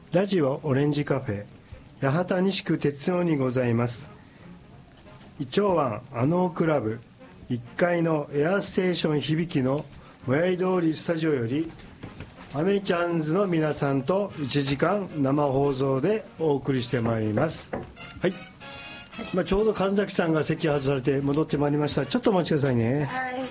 ラジオオレンジカフェ八幡西区鉄道にございます。イチョウワンアノークラブ1階のエアステーション響きのもやい通りスタジオよりアメちゃんズの皆さんと1時間生放送でお送りしてまいります。はい、ちょうど神崎さんが席外されて戻ってまいりました。ちょっとお待ちくださいね。 はい。